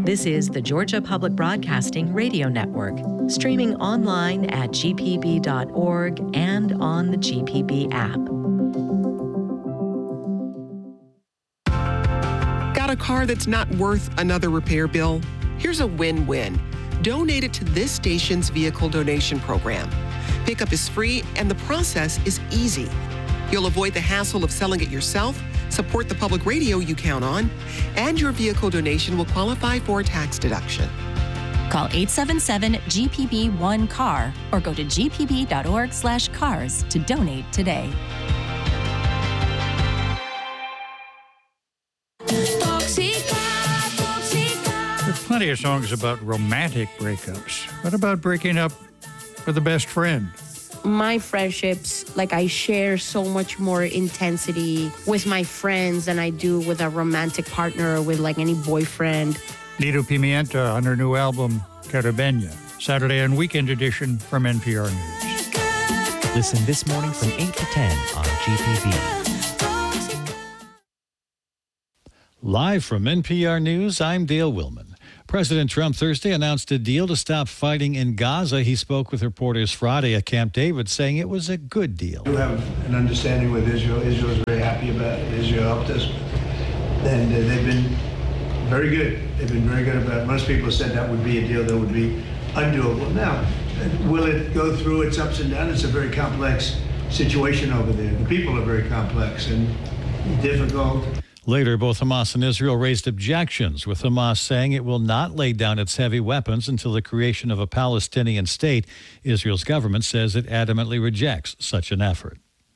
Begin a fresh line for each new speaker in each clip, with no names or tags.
This is the Georgia Public Broadcasting Radio Network, streaming online at gpb.org and on the GPB app.
Got a car that's not worth another repair bill? Here's a win-win. Donate it to this station's vehicle donation program. Pickup is free and the process is easy. You'll avoid the hassle of selling it yourself, support the public radio you count on, and your vehicle donation will qualify for a tax deduction.
Call 877-GPB-1-CAR or go to gpb.org/cars to donate today.
There's plenty of songs about romantic breakups. What about breaking up with a best friend?
My friendships, I share so much more intensity with my friends than I do with a romantic partner or with any boyfriend.
Lido Pimienta on her new album, Caribeña, Saturday and Weekend Edition from NPR News.
Listen this morning from 8 to 10 on GPB.
Live from NPR News, I'm Dale Willman. President Trump Thursday announced a deal to stop fighting in Gaza. He spoke with reporters Friday at Camp David, saying it was a good deal.
We have an understanding with Israel. Israel is very happy about it. Israel helped us. And they've been very good. They've been very good about it. Most people said that would be a deal that would be undoable. Now, will it go through its ups and downs? It's a very complex situation over there. The people are very complex and difficult.
Later, both Hamas and Israel raised objections, with Hamas saying it will not lay down its heavy weapons until the creation of a Palestinian state. Israel's government says it adamantly rejects such an effort.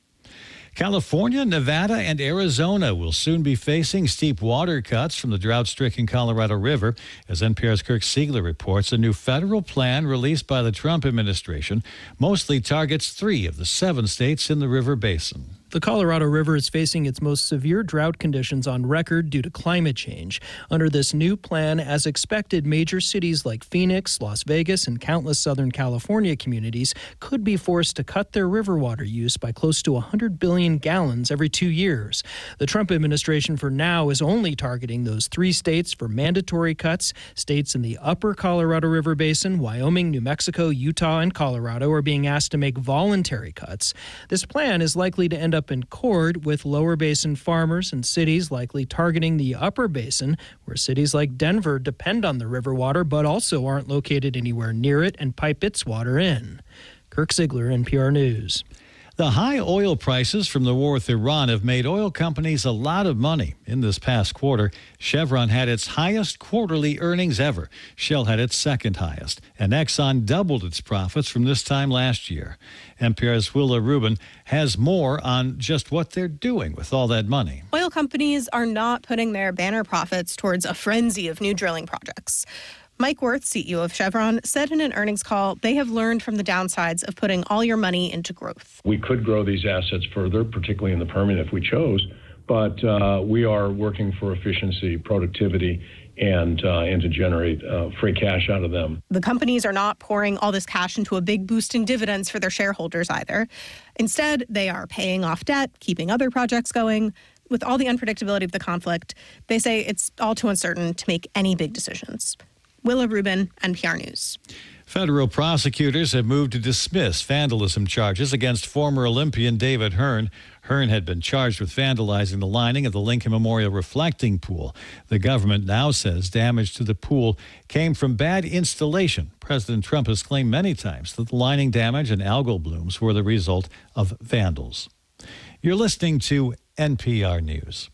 California, Nevada, and Arizona will soon be facing steep water cuts from the drought-stricken Colorado River. As NPR's Kirk Siegler reports, a new federal plan released by the Trump administration mostly targets 3 of the 7 states in the river basin.
The Colorado River is facing its most severe drought conditions on record due to climate change. Under this new plan, as expected, major cities like Phoenix, Las Vegas, and countless Southern California communities could be forced to cut their river water use by close to 100 billion gallons every 2 years. The Trump administration for now is only targeting those 3 states for mandatory cuts. States in the upper Colorado River Basin, Wyoming, New Mexico, Utah, and Colorado are being asked to make voluntary cuts. This plan is likely to end up in court, with lower basin farmers and cities likely targeting the upper basin, where cities like Denver depend on the river water but also aren't located anywhere near it and pipe its water in. Kirk Siegler, NPR News.
The high oil prices from the war with Iran have made oil companies a lot of money. In this past quarter, Chevron had its highest quarterly earnings ever. Shell had its second highest, and Exxon doubled its profits from this time last year. NPR's Willa Rubin has more on just what they're doing with all that money.
Oil companies are not putting their banner profits towards a frenzy of new drilling projects. Mike Wirth, CEO of Chevron, said in an earnings call they have learned from the downsides of putting all your money into growth.
We could grow these assets further, particularly in the Permian if we chose, but we are working for efficiency, productivity, and to generate free cash out of them.
The companies are not pouring all this cash into a big boost in dividends for their shareholders either. Instead, they are paying off debt, keeping other projects going. With all the unpredictability of the conflict, they say it's all too uncertain to make any big decisions. Willa Rubin, NPR News.
Federal prosecutors have moved to dismiss vandalism charges against former Olympian David Hearn. Hearn had been charged with vandalizing the lining of the Lincoln Memorial reflecting pool. The government now says damage to the pool came from bad installation. President Trump has claimed many times that the lining damage and algal blooms were the result of vandals. You're listening to NPR News.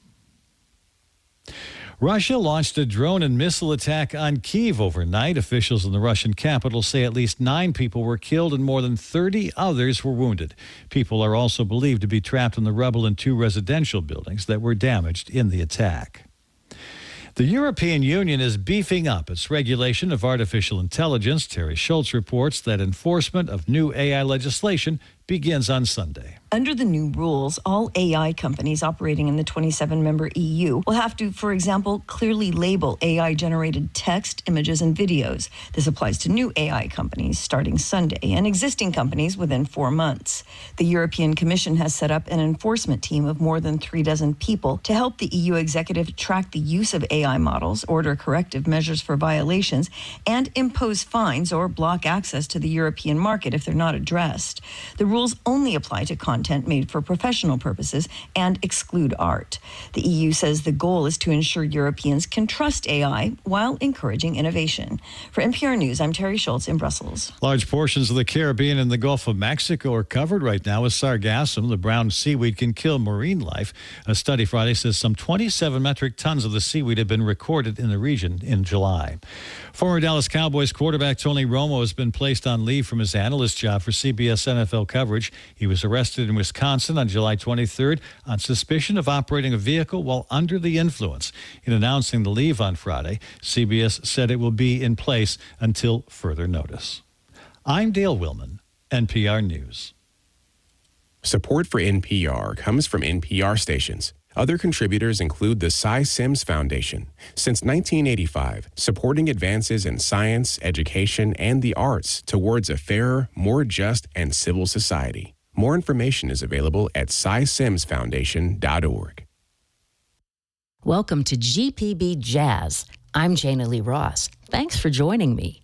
Russia launched a drone and missile attack on Kyiv overnight. Officials in the Russian capital say at least 9 people were killed and more than 30 others were wounded. People are also believed to be trapped in the rubble in 2 residential buildings that were damaged in the attack. The European Union is beefing up its regulation of artificial intelligence. Terry Schultz reports that enforcement of new AI legislation begins on Sunday.
Under the new rules, all AI companies operating in the 27-member EU will have to, for example, clearly label AI-generated text, images, and videos. This applies to new AI companies starting Sunday and existing companies within 4 months. The European Commission has set up an enforcement team of more than 36 people to help the EU executive track the use of AI models, order corrective measures for violations, and impose fines or block access to the European market if they're not addressed. The rules only apply to content made for professional purposes and exclude art. The EU says the goal is to ensure Europeans can trust AI while encouraging innovation. For NPR News, I'm Terry Schultz in Brussels.
Large portions of the Caribbean and the Gulf of Mexico are covered right now with sargassum. The brown seaweed can kill marine life. A study Friday says some 27 metric tons of the seaweed have been recorded in the region in July. Former Dallas Cowboys quarterback Tony Romo has been placed on leave from his analyst job for CBS NFL coverage. He was arrested in Wisconsin on July 23rd on suspicion of operating a vehicle while under the influence. In announcing the leave on Friday, CBS said it will be in place until further notice. I'm Dale Willman, NPR News.
Support for NPR comes from NPR stations. Other contributors include the Cy Sims Foundation. Since 1985, supporting advances in science, education, and the arts towards a fairer, more just, and civil society. More information is available at cysimsfoundation.org.
Welcome to GPB Jazz. I'm Jana Lee Ross. Thanks for joining me.